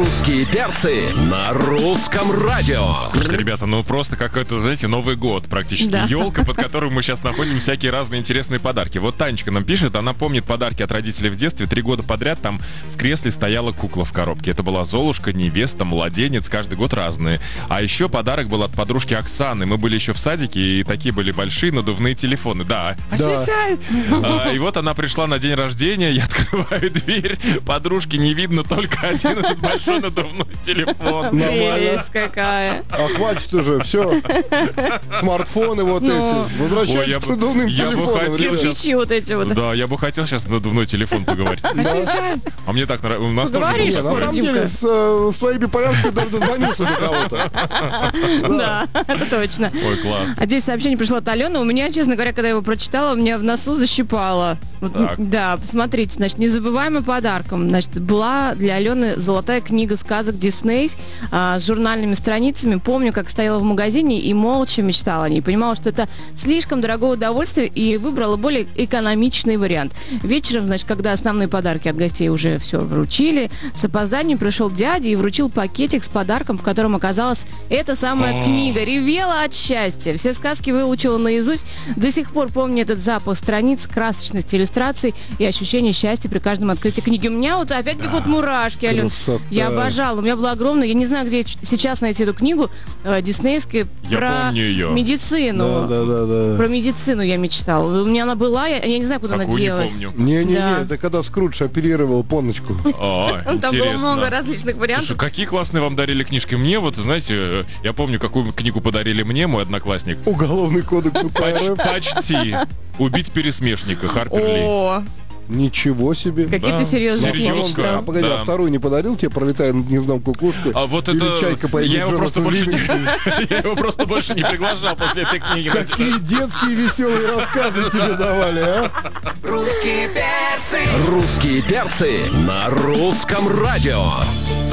Русские перцы на русском радио. Слушайте, ребята, ну просто какой-то, знаете, Новый год практически. Да. Елка, под которой мы сейчас находим всякие разные интересные подарки. Вот Танечка нам пишет, она помнит подарки от родителей в детстве. 3 года подряд там в кресле стояла кукла в коробке. Это была Золушка, невеста, младенец, каждый год разные. А еще подарок был от подружки Оксаны. Мы были еще в садике, и такие были большие надувные телефоны. Да. И вот она пришла на день рождения, я открываю дверь, подружки не видно, только один этот большой надувной телефон. Прелесть какая. А хватит уже, все. Смартфоны вот эти. Возвращайтесь к надувным телефонам, ребят. Кирпичи вот эти вот. Да, я бы хотел сейчас надувной телефон поговорить. А мне так нравится. У нас тоже Говоришь, был На самом деле, с своими порядками даже дозвонился до кого-то. Да, это точно. Ой, класс. А здесь сообщение пришло от Алены. У меня, честно говоря, когда я его прочитала, у меня в носу защипало. Так. Да, посмотрите, значит, незабываемым подарком, значит, была для Алены золотая книга сказок Дисней с журнальными страницами. Помню, как стояла в магазине и молча мечтала о ней. Понимала, что это слишком дорогое удовольствие, и выбрала более экономичный вариант. Вечером, значит, когда основные подарки от гостей уже все вручили, с опозданием пришел дядя и вручил пакетик с подарком, в котором оказалась эта самая книга. Ревела от счастья. Все сказки выучила наизусть. До сих пор помню этот запах страниц, красочность иллюстраций и ощущение счастья при каждом открытии книги. У меня вот опять бегут мурашки, Ален. Красота. Я обожала. У меня была огромная, я не знаю, где сейчас найти эту книгу, диснеевскую, Я про помню ее. медицину. Да. Про медицину я мечтала. У меня она была, я не знаю, куда она Какую не делась. помню. Не-не-не, Да. это когда Скрудж оперировал поночку. О, Там было много интересно. различных вариантов. Слушай, какие классные вам дарили книжки. Мне вот, знаете, я помню, какую книгу подарили мне, мой одноклассник. Уголовный кодекс УК РФ. Почти. «Убить пересмешника» Харпер Ли. О, Ничего себе. какие-то Да, серьезные серьезно. книжки. А погоди, Да. а вторую не подарил тебе, пролетая над гнездом кукушки? А вот Или это... чайка по имени я его просто Джонатан больше не... Ливингстон? Я его просто больше не приглашал после этой книги. Какие детские веселые рассказы тебе давали, а? Русские перцы на русском радио.